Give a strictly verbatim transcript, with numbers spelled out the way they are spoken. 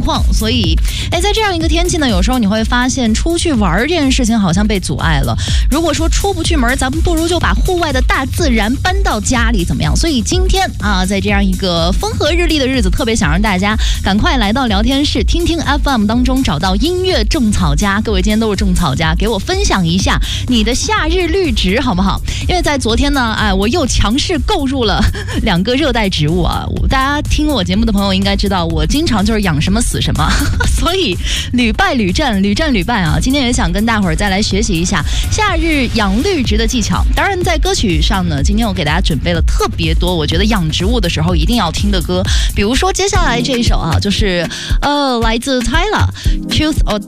况。所以，哎，在这样一个天气呢，有时候你会发现出去玩这件事情好像被阻碍了。如果说出不去门，咱们不如就把户外的大自然搬到家里，怎么样？所以今天啊，在这样一个风和日丽的日子，特别想让大家赶快来到聊天室，听听 F M 当中找到音乐种草家。各位今天都是种草家，给我分享一下你的夏日绿植好不好？因为在昨天呢，哎，我又强势购入了两个热带植物啊。大家听我节目的朋友应该知道，我经常就是养什么死什么，所以屡败屡战，屡战屡败啊。今天也想跟大伙儿再来学习一下夏日养绿植的技巧。当然，在歌曲上呢，今天我给大家准备了特别多，我觉得养植物的时候一定要听的歌。比如说接下来这一首啊，就是呃来自 Tyla Choose or